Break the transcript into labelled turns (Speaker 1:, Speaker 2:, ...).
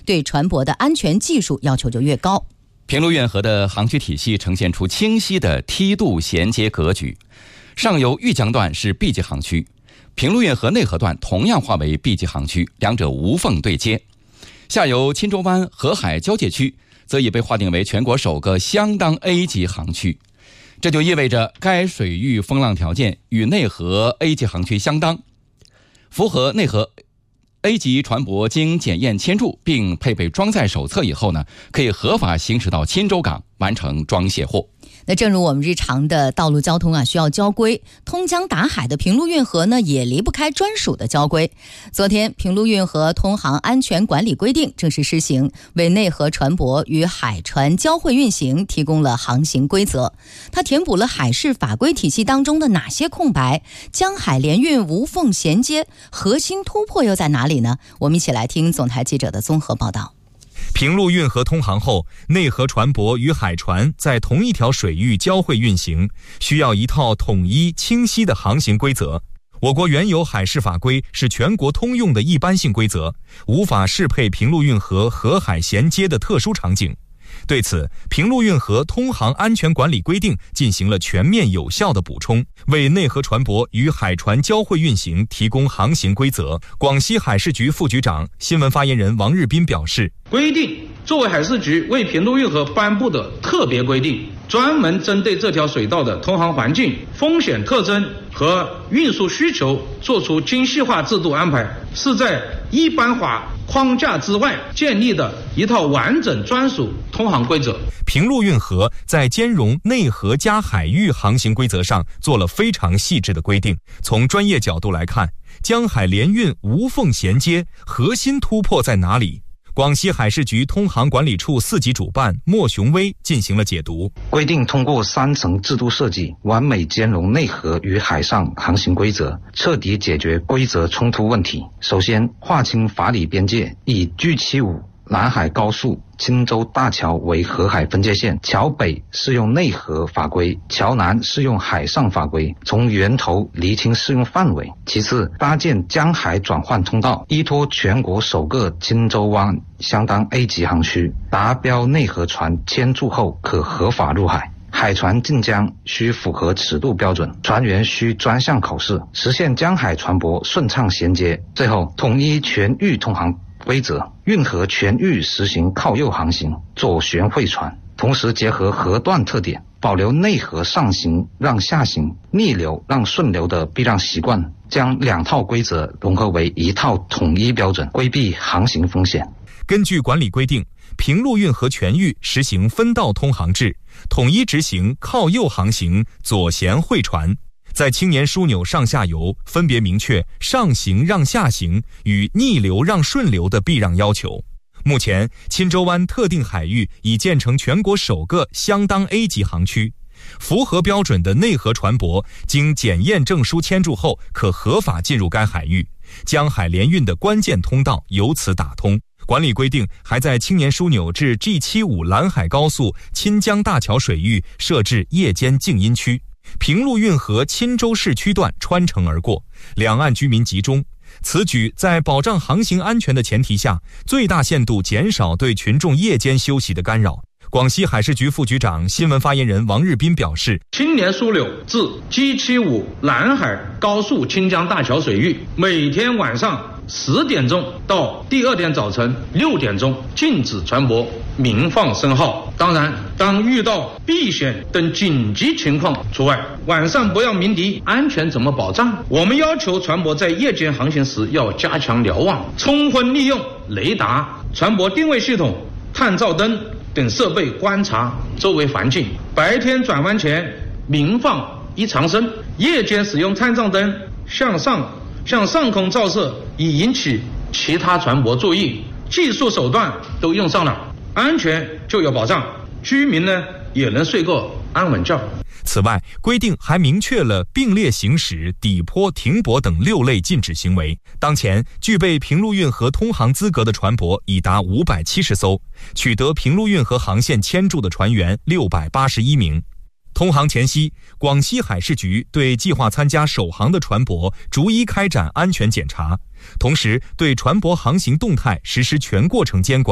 Speaker 1: 对船舶的安全技术要求就越高。
Speaker 2: 平陆运河的航区体系呈现出清晰的梯度衔接格局，上游豫江段是 B 级航区，平陆运河内河段同样划为 B 级航区，两者无缝对接。下游钦州湾河海交界区则已被划定为全国首个相当 A 级航区，这就意味着该水域风浪条件与内河 A 级航区相当，符合内河 A 级船舶经检验签注并配备装载手册以后呢，可以合法行驶到钦州港完成装卸货。
Speaker 1: 那正如我们日常的道路交通需要交规，通江达海的平陆运河呢也离不开专属的交规。昨天，平陆运河通航安全管理规定正式施行，为内河船舶与海船交汇运行提供了航行规则。它填补了海事法规体系当中的哪些空白？江海联运无缝衔接，核心突破又在哪里呢？我们一起来听总台记者的综合报道。
Speaker 3: 平陆运河通航后，内河船舶与海船在同一条水域交汇运行，需要一套统一清晰的航行规则。我国原有海事法规是全国通用的一般性规则，无法适配平陆运河河海衔接的特殊场景。对此，平陆运河通航安全管理规定进行了全面有效的补充，为内河船舶与海船交汇运行提供航行规则。广西海事局副局长、新闻发言人王日斌表示，
Speaker 4: 规定作为海事局为平陆运河颁布的特别规定，专门针对这条水道的通航环境、风险特征和运输需求做出精细化制度安排，是在一般法框架之外建立的一套完整专属通航规则。
Speaker 3: 平陆运河在兼容内河加海域航行规则上做了非常细致的规定。从专业角度来看，江海联运无缝衔接，核心突破在哪里？广西海事局通航管理处4级主办莫雄威进行了解读。
Speaker 5: 规定通过3层制度设计，完美兼容内河与海上航行规则，彻底解决规则冲突问题。首先，划清法理边界，以 G75南海高速钦州大桥为河海分界线，桥北适用内河法规，桥南适用海上法规，从源头厘清适用范围。其次，搭建江海转换通道，依托全国首个钦州湾相当 A 级航区，达标内河船签注后可合法入海。海船进江需符合尺度标准，船员需专项考试，实现江海船舶顺畅衔接。最后，统一全域通航规则，运河全域实行靠右航行，左旋汇船，同时结合河段特点，保留内河上行让下行、逆流让顺流的避让习惯，将2套规则融合为一套统一标准，规避航行风险。
Speaker 3: 根据管理规定，平陆运河全域实行分道通航制，统一执行靠右航行、左舷汇船。在青年枢纽上下游分别明确上行让下行与逆流让顺流的避让要求。目前，钦州湾特定海域已建成全国首个相当 A 级航区，符合标准的内河船舶经检验证书签注后，可合法进入该海域，江海联运的关键通道由此打通。管理规定还在青年枢纽至 G75兰海高速钦江大桥水域设置夜间静音区。平陆运河钦州市区段穿城而过，两岸居民集中。此举在保障航行安全的前提下，最大限度减少对群众夜间休息的干扰。广西海事局副局长、新闻发言人王日斌表示，
Speaker 4: 青年枢纽至 G75兰海高速钦江大桥水域，每天晚上10点钟到第2天早晨6点钟禁止船舶鸣放声号。当然，当遇到避险等紧急情况除外。晚上不要鸣笛，安全怎么保障？我们要求船舶在夜间航行时要加强瞭望，充分利用雷达、船舶定位系统、探照灯等设备观察周围环境。白天转弯前鸣放一长声，夜间使用探照灯向上空照射，以引起其他船舶注意。技术手段都用上了，安全就有保障，居民呢也能睡个安稳觉。
Speaker 3: 此外，规定还明确了并列行驶、底坡、停泊等6类禁止行为。当前，具备平陆运河通航资格的船舶已达570艘，取得平陆运河航线签注的船员681名。通航前夕，广西海事局对计划参加首航的船舶逐一开展安全检查，同时对船舶航行动态实施全过程监管。